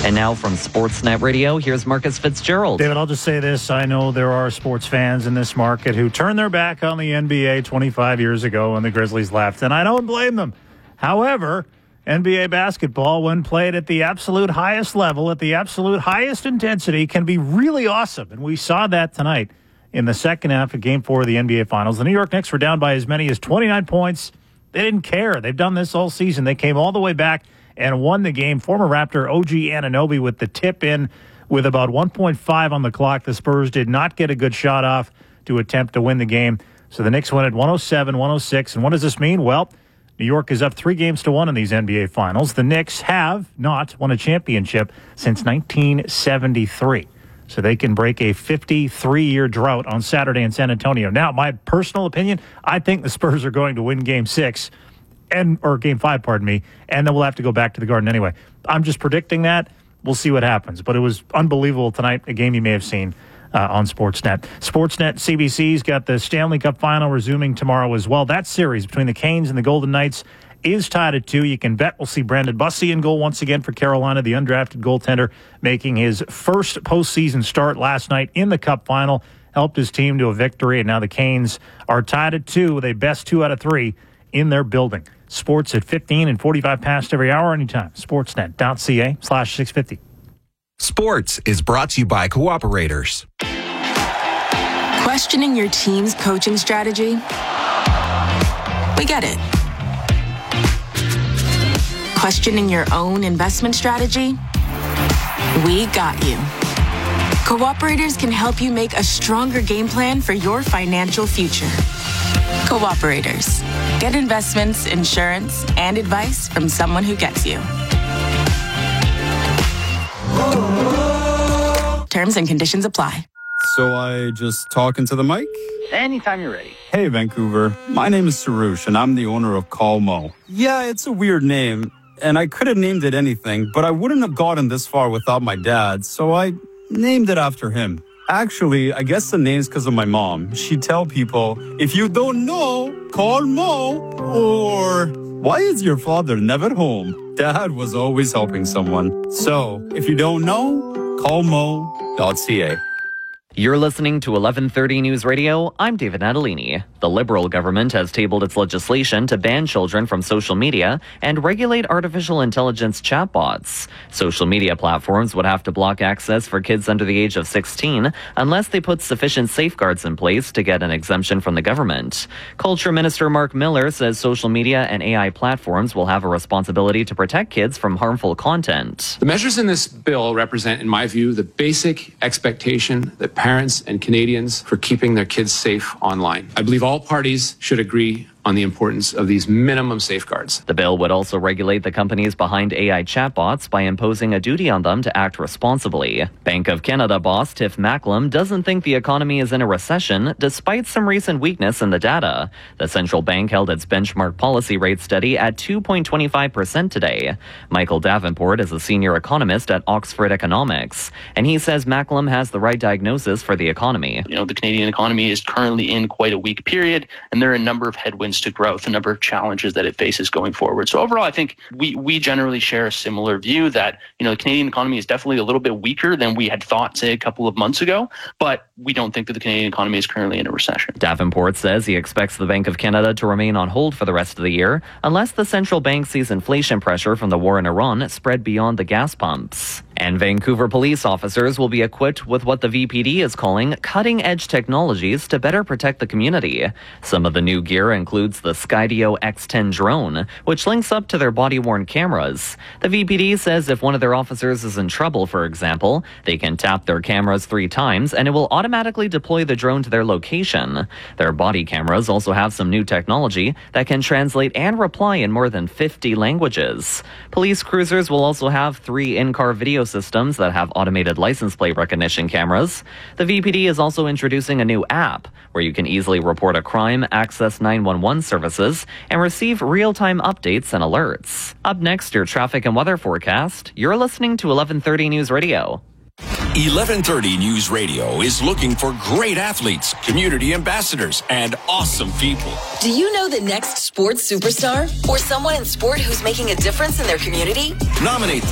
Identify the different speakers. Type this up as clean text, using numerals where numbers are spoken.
Speaker 1: And now from Sportsnet Radio, here's Marcus Fitzgerald.
Speaker 2: David, I'll just say this. I know there are sports fans in this market who turned their back on the NBA 25 years ago when the Grizzlies left, and I don't blame them. However, NBA basketball, when played at the absolute highest level, at the absolute highest intensity, can be really awesome. And we saw that tonight in the second half of Game 4 of the NBA Finals. The New York Knicks were down by as many as 29 points. They didn't care. They've done this all season. They came all the way back and won the game. Former Raptor OG Anunoby with the tip in with about 1.5 on the clock. The Spurs did not get a good shot off to attempt to win the game. So the Knicks win at 107-106. And what does this mean? Well, New York is up 3-1 in these NBA Finals. The Knicks have not won a championship since 1973. So they can break a 53-year drought on Saturday in San Antonio. Now, my personal opinion, I think the Spurs are going to win Game 6. Or Game 5, pardon me, and then we'll have to go back to the Garden anyway. I'm just predicting that. We'll see what happens. But it was unbelievable tonight, a game you may have seen on Sportsnet. Sportsnet CBC's got the Stanley Cup Final resuming tomorrow as well. That series between the Canes and the Golden Knights is tied at 2. You can bet we'll see Brandon Bussey in goal once again for Carolina, the undrafted goaltender, making his first postseason start last night in the Cup Final, helped his team to a victory, and now the Canes are tied at 2 with a best 2 out of 3 in their building. Sports at 15 and 45 past every hour anytime. Sportsnet.ca/650.
Speaker 3: Sports is brought to you by Cooperators.
Speaker 4: Questioning your team's coaching strategy? We get it. Questioning your own investment strategy? We got you. Cooperators can help you make a stronger game plan for your financial future. Cooperators. Get investments, insurance, and advice from someone who gets you. Terms and conditions apply.
Speaker 5: So I just talk into the mic?
Speaker 6: Anytime you're ready.
Speaker 5: Hey, Vancouver. My name is Sarush, and I'm the owner of Call Mo. Yeah, it's a weird name, and I could have named it anything, but I wouldn't have gotten this far without my dad, so I named it after him. Actually, I guess the name's because of my mom. She'd tell people, if you don't know, call Mo. Or, why is your father never home? Dad was always helping someone. So, if you don't know, call mo.ca.
Speaker 1: You're listening to 1130 News Radio. I'm David Natalini. The Liberal government has tabled its legislation to ban children from social media and regulate artificial intelligence chatbots. Social media platforms would have to block access for kids under the age of 16 unless they put sufficient safeguards in place to get an exemption from the government. Culture Minister Mark Miller says social media and AI platforms will have a responsibility to protect kids from harmful content.
Speaker 7: The measures in this bill represent, in my view, the basic expectation that parents and Canadians for keeping their kids safe online. I believe all parties should agree on the importance of these minimum safeguards.
Speaker 1: The bill would also regulate the companies behind AI chatbots by imposing a duty on them to act responsibly. Bank of Canada boss Tiff Macklem doesn't think the economy is in a recession, despite some recent weakness in the data. The central bank held its benchmark policy rate steady at 2.25% today. Michael Davenport is a senior economist at Oxford Economics, and he says Macklem has the right diagnosis for the economy.
Speaker 8: The Canadian economy is currently in quite a weak period, and there are a number of headwinds to growth, a number of challenges that it faces going forward. So overall, I think we generally share a similar view that, the Canadian economy is definitely a little bit weaker than we had thought, say, a couple of months ago, but we don't think that the Canadian economy is currently in a recession.
Speaker 1: Davenport says he expects the Bank of Canada to remain on hold for the rest of the year unless the central bank sees inflation pressure from the war in Iran spread beyond the gas pumps. And Vancouver police officers will be equipped with what the VPD is calling cutting-edge technologies to better protect the community. Some of the new gear includes the Skydio X10 drone, which links up to their body-worn cameras. The VPD says if one of their officers is in trouble, for example, they can tap their cameras 3 times and it will automatically deploy the drone to their location. Their body cameras also have some new technology that can translate and reply in more than 50 languages. Police cruisers will also have 3 in-car video systems that have automated license plate recognition cameras. The VPD is also introducing a new app where you can easily report a crime, access 911 services, and receive real-time updates and alerts. Up next, your traffic and weather forecast. You're listening to 1130 News Radio.
Speaker 3: 1130 News Radio is looking for great athletes, community ambassadors, and awesome people.
Speaker 9: Do you know the next sports superstar? Or someone in sport who's making a difference in their community?
Speaker 3: Nominate